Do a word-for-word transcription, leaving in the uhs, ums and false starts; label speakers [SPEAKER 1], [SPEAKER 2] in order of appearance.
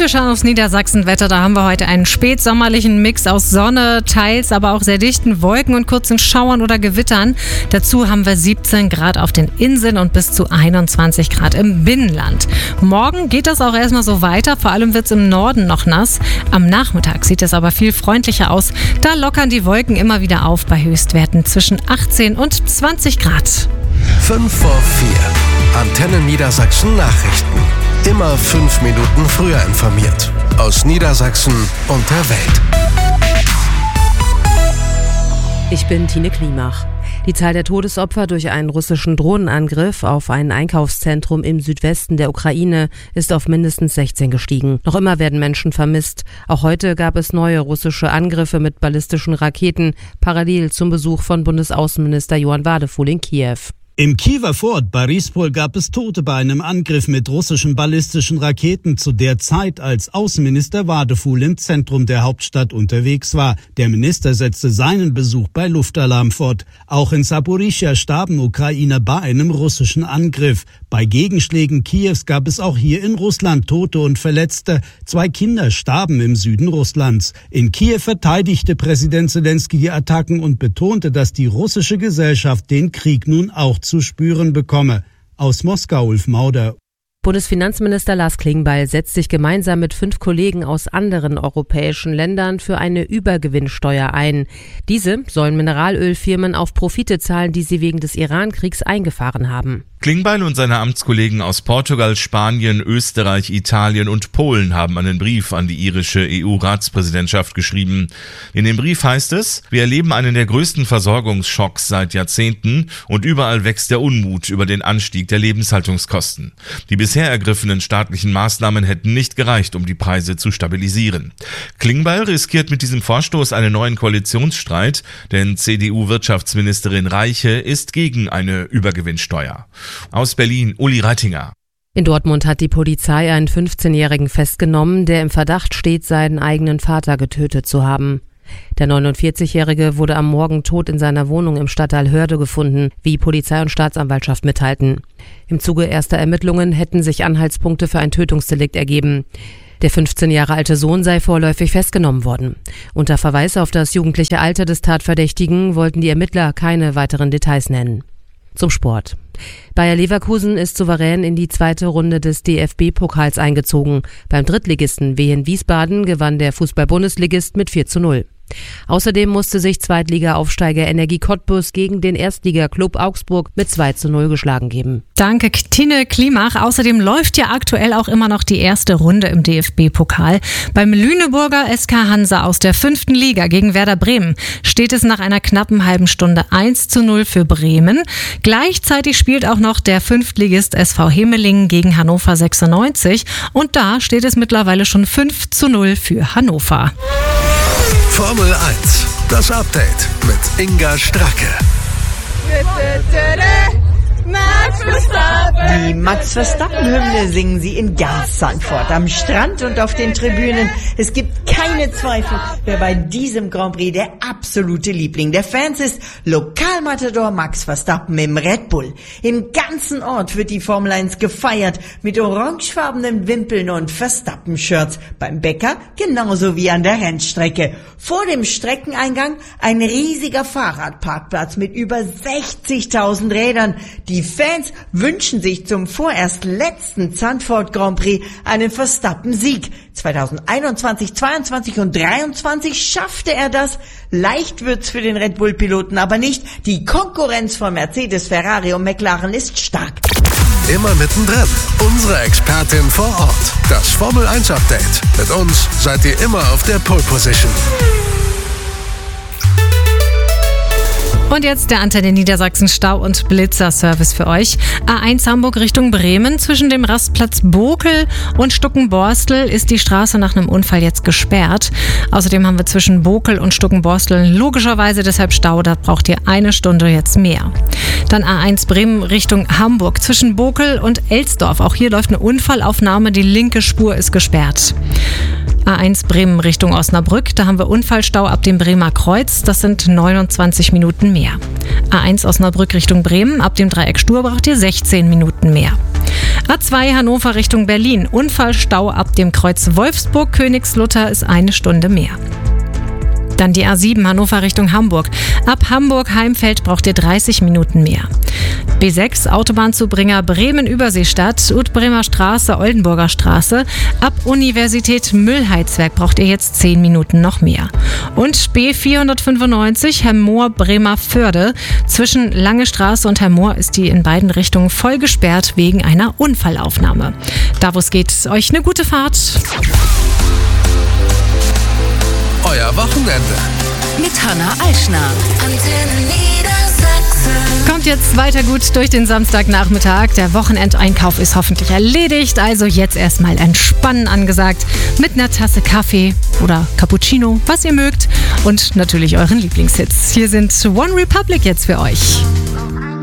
[SPEAKER 1] Typischer aus Niedersachsen-Wetter, da haben wir heute einen spätsommerlichen Mix aus Sonne, teils aber auch sehr dichten Wolken und kurzen Schauern oder Gewittern. Dazu haben wir siebzehn Grad auf den Inseln und bis zu einundzwanzig Grad im Binnenland. Morgen geht das auch erstmal so weiter, vor allem wird es im Norden noch nass. Am Nachmittag sieht es aber viel freundlicher aus. Da lockern die Wolken immer wieder auf bei Höchstwerten zwischen achtzehn und zwanzig Grad.
[SPEAKER 2] fünf vor vier. Antenne Niedersachsen Nachrichten. Immer fünf Minuten früher informiert. Aus Niedersachsen und der Welt.
[SPEAKER 3] Ich bin Tine Klimach. Die Zahl der Todesopfer durch einen russischen Drohnenangriff auf ein Einkaufszentrum im Südwesten der Ukraine ist auf mindestens sechzehn gestiegen. Noch immer werden Menschen vermisst. Auch heute gab es neue russische Angriffe mit ballistischen Raketen, parallel zum Besuch von Bundesaußenminister Johann Wadefuhl in Kiew.
[SPEAKER 4] Im Kiewer Vorort Borispol gab es Tote bei einem Angriff mit russischen ballistischen Raketen zu der Zeit, als Außenminister Wadefuhl im Zentrum der Hauptstadt unterwegs war. Der Minister setzte seinen Besuch bei Luftalarm fort. Auch in Saporischschja starben Ukrainer bei einem russischen Angriff. Bei Gegenschlägen Kiews gab es auch hier in Russland Tote und Verletzte. Zwei Kinder starben im Süden Russlands. In Kiew verteidigte Präsident Selenskyj die Attacken und betonte, dass die russische Gesellschaft den Krieg nun auch zu spüren bekomme. Aus Moskau, Ulf Mauder.
[SPEAKER 3] Bundesfinanzminister Lars Klingbeil setzt sich gemeinsam mit fünf Kollegen aus anderen europäischen Ländern für eine Übergewinnsteuer ein. Diese sollen Mineralölfirmen auf Profite zahlen, die sie wegen des Iran-Kriegs eingefahren haben.
[SPEAKER 5] Klingbeil und seine Amtskollegen aus Portugal, Spanien, Österreich, Italien und Polen haben einen Brief an die irische E U-Ratspräsidentschaft geschrieben. In dem Brief heißt es: Wir erleben einen der größten Versorgungsschocks seit Jahrzehnten und überall wächst der Unmut über den Anstieg der Lebenshaltungskosten. Die bisher ergriffenen staatlichen Maßnahmen hätten nicht gereicht, um die Preise zu stabilisieren. Klingbeil riskiert mit diesem Vorstoß einen neuen Koalitionsstreit, denn C D U-Wirtschaftsministerin Reiche ist gegen eine Übergewinnsteuer. Aus Berlin, Uli Reitinger.
[SPEAKER 3] In Dortmund hat die Polizei einen fünfzehnjährigen festgenommen, der im Verdacht steht, seinen eigenen Vater getötet zu haben. Der neunundvierzigjährige wurde am Morgen tot in seiner Wohnung im Stadtteil Hörde gefunden, wie Polizei und Staatsanwaltschaft mitteilten. Im Zuge erster Ermittlungen hätten sich Anhaltspunkte für ein Tötungsdelikt ergeben. Der fünfzehn Jahre alte Sohn sei vorläufig festgenommen worden. Unter Verweis auf das jugendliche Alter des Tatverdächtigen wollten die Ermittler keine weiteren Details nennen. Zum Sport. Bayer Leverkusen ist souverän in die zweite Runde des D F B-Pokals eingezogen. Beim Drittligisten Wehen Wiesbaden gewann der Fußball-Bundesligist mit vier zu null. Außerdem musste sich Zweitliga-Aufsteiger Energie Cottbus gegen den Erstligaklub Augsburg mit zwei zu null geschlagen geben.
[SPEAKER 1] Danke, Tine Klimach. Außerdem läuft ja aktuell auch immer noch die erste Runde im D F B-Pokal. Beim Lüneburger S K Hansa aus der fünften Liga gegen Werder Bremen steht es nach einer knappen halben Stunde eins zu null für Bremen. Gleichzeitig spielt auch noch der Fünftligist S V Hemelingen gegen Hannover sechsundneunzig und da steht es mittlerweile schon fünf zu null für Hannover.
[SPEAKER 2] Formel eins, das Update mit Inga Stracke.
[SPEAKER 6] Max Verstappen! Die Max Verstappen-Hymne singen sie in ganz Zandvoort, am Strand und auf den Tribünen. Es gibt keine Zweifel, wer bei diesem Grand Prix der absolute Liebling der Fans ist. Lokalmatador Max Verstappen im Red Bull. Im ganzen Ort wird die Formel eins gefeiert mit orangefarbenen Wimpeln und Verstappen-Shirts. Beim Bäcker genauso wie an der Rennstrecke. Vor dem Streckeneingang ein riesiger Fahrradparkplatz mit über sechzigtausend Rädern. Die Fans wünschen sich zum vorerst letzten Zandvoort Grand Prix einen Verstappen-Sieg. zweitausendeinundzwanzig, zweiundzwanzig und dreiundzwanzig schaffte er das. Leicht wird's für den Red Bull-Piloten aber nicht. Die Konkurrenz von Mercedes, Ferrari und McLaren ist stark.
[SPEAKER 2] Immer mittendrin. Unsere Expertin vor Ort. Das Formel eins Update. Mit uns seid ihr immer auf der Pole Position.
[SPEAKER 1] Und jetzt der Antenne Niedersachsen Stau- und Blitzer-Service für euch. A eins Hamburg Richtung Bremen. Zwischen dem Rastplatz Bokel und Stuckenborstel ist die Straße nach einem Unfall jetzt gesperrt. Außerdem haben wir zwischen Bokel und Stuckenborstel logischerweise deshalb Stau. Da braucht ihr eine Stunde jetzt mehr. Dann A eins Bremen Richtung Hamburg. Zwischen Bokel und Elsdorf. Auch hier läuft eine Unfallaufnahme. Die linke Spur ist gesperrt. A eins Bremen Richtung Osnabrück, da haben wir Unfallstau ab dem Bremer Kreuz, das sind neunundzwanzig Minuten mehr. A eins Osnabrück Richtung Bremen, ab dem Dreieck Stur braucht ihr sechzehn Minuten mehr. A zwei Hannover Richtung Berlin. Unfallstau ab dem Kreuz Wolfsburg-Königslutter ist eine Stunde mehr. Dann die A sieben Hannover Richtung Hamburg. Ab Hamburg-Heimfeld braucht ihr dreißig Minuten mehr. B sechs Autobahnzubringer Bremen-Überseestadt, Utbremer Straße, Oldenburger Straße. Ab Universität Müllheizwerk braucht ihr jetzt zehn Minuten noch mehr. Und B vierhundertfünfundneunzig Hermoor-Bremerförde. Zwischen Lange Straße und Hermoor ist die in beiden Richtungen voll gesperrt wegen einer Unfallaufnahme. Da wo es geht, euch eine gute Fahrt.
[SPEAKER 2] Euer Wochenende.
[SPEAKER 7] Mit Hanna Eichner. Antenne Niedersachsen.
[SPEAKER 1] Kommt jetzt weiter gut durch den Samstagnachmittag. Der Wochenendeinkauf ist hoffentlich erledigt. Also jetzt erstmal entspannen angesagt. Mit einer Tasse Kaffee oder Cappuccino, was ihr mögt. Und natürlich euren Lieblingshits. Hier sind One Republic jetzt für euch.